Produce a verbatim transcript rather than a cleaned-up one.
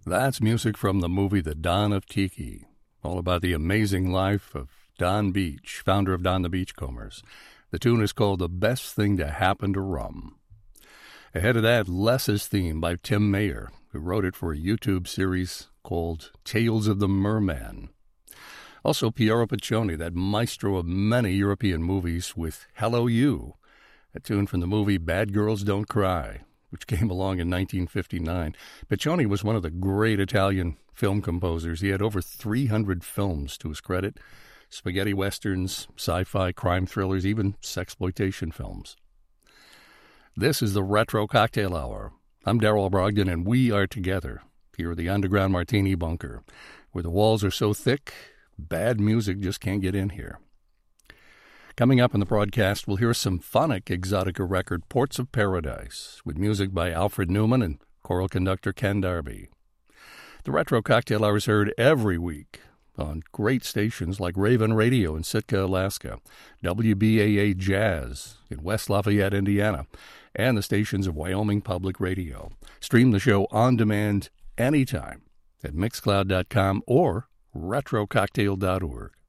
That's music from the movie The Don of Tiki, all about the amazing life of Don Beach, founder of Don the Beachcombers. The tune is called The Best Thing to Happen to Rum. Ahead of that, Less's theme by Tim Mayer, who wrote it for a YouTube series called Tales of the Merman. Also, Piero Piccioni, that maestro of many European movies, with Hello You, a tune from the movie Bad Girls Don't Cry, which came along in nineteen fifty-nine. Piccioni was one of the great Italian film composers. He had over three hundred films to his credit: spaghetti westerns, sci-fi, crime thrillers, even sexploitation films. This is the Retro Cocktail Hour. I'm Darrell Brogdon, and we are together here at the Underground Martini Bunker, where the walls are so thick, bad music just can't get in here. Coming up in the broadcast, we'll hear symphonic Exotica record Ports of Paradise, with music by Alfred Newman and choral conductor Ken Darby. The Retro Cocktail Hour is heard every week on great stations like Raven Radio in Sitka, Alaska, W B A A Jazz in West Lafayette, Indiana, and the stations of Wyoming Public Radio. Stream the show on demand anytime at mixcloud dot com or retro cocktail dot org.